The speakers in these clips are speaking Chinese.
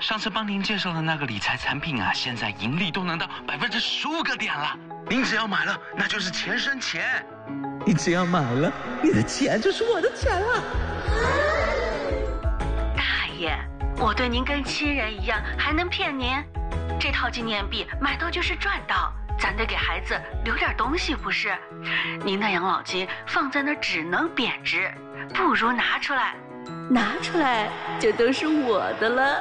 上次帮您介绍的那个理财产品啊，现在盈利都能到15%个点了。您只要买了，那就是钱生钱。 你只要买了，你的钱就是我的钱了。 大爷，我对您跟亲人一样，还能骗您？这套纪念币买到就是赚到，咱得给孩子留点东西不是？您的养老金放在那儿只能贬值，不如拿出来。拿出来就都是我的了。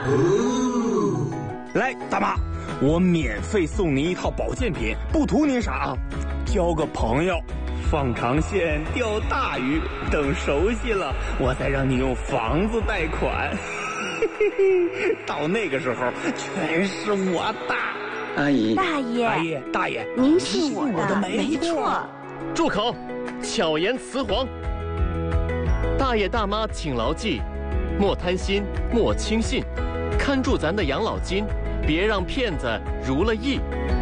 来，大妈，我免费送您一套保健品，不图您啥啊，交个朋友，放长线钓大鱼，等熟悉了，我再让你用房子贷款。到那个时候，全是我的。 阿姨， 大爷， 阿姨，大爷， 您信我的， 没错。 住口！巧言辞黄。大爷大妈请牢记，莫贪心，莫轻信，看住咱的养老金，别让骗子如了意。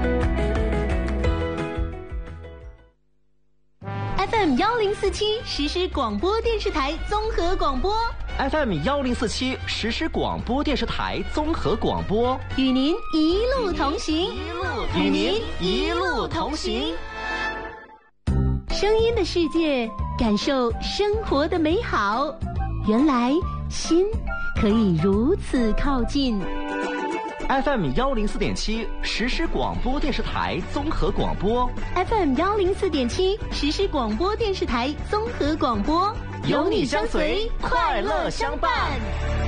FM1047实时广播电视台综合广播。 FM1047实时广播电视台综合广播， 与您一路同行， 与您一路同行。 声音的世界，感受生活的美好。原来心可以如此靠近。 FM104.7实时广播电视台综合广播。 FM104.7实时广播电视台综合广播， 有你相随，快乐相伴。